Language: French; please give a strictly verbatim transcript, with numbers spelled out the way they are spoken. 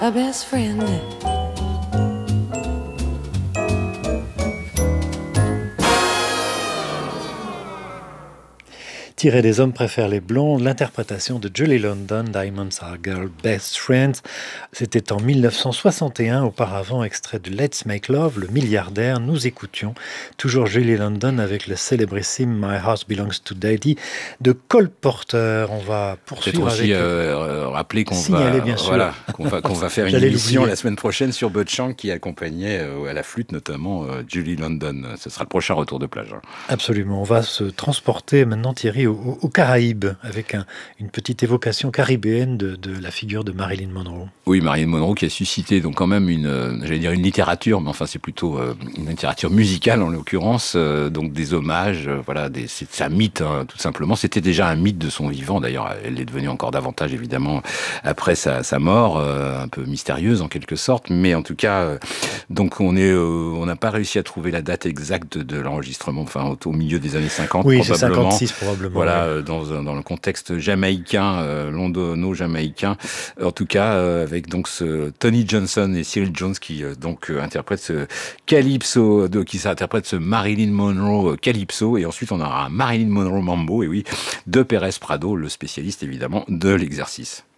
a best friend. Tiré des Hommes préfèrent les blondes, l'interprétation de Julie London, Diamonds Are Girl Best Friends. C'était en dix-neuf cent soixante et un, auparavant extrait de Let's Make Love, le milliardaire. Nous écoutions toujours Julie London avec le célébrissime My Heart Belongs to Daddy de Cole Porter. On va poursuivre Peut-être aussi avec... Euh, rappeler qu'on signaler, va, bien sûr. Voilà, qu'on va, qu'on va faire une J'allais émission l'oublier. la semaine prochaine sur Bud Shank qui accompagnait euh, à la flûte notamment euh, Julie London. Ce sera le prochain retour de plage. Hein. Absolument. On va se transporter maintenant, Thierry, aux, aux Caraïbes, avec un, une petite évocation caribéenne de, de la figure de Marilyn Monroe. Oui, Marilyn Monroe qui a suscité donc quand même une, euh, j'allais dire une littérature, mais enfin c'est plutôt euh, une littérature musicale en l'occurrence, euh, donc des hommages, euh, voilà, des, c'est, c'est un mythe hein, tout simplement. C'était déjà un mythe de son vivant. D'ailleurs, elle est devenue encore davantage évidemment après sa, sa mort, euh, un peu mystérieuse en quelque sorte, mais en tout cas, euh, donc on est, euh, on n'a pas réussi à trouver la date exacte de l'enregistrement, enfin au, au milieu des années cinquante oui, probablement. c'est cinquante-six probablement. Voilà, oui. euh, dans, dans le contexte jamaïcain, euh, londono-jamaïcain, en tout cas euh, avec donc ce Tony Johnson et Cyril Jones qui euh, donc euh, interprètent ce Calypso, de, qui s'interprète ce Marilyn Monroe Calypso, et ensuite on aura un Marilyn Monroe Mambo, et oui, de Pérez Prado, le spécialiste évidemment de l'exercice.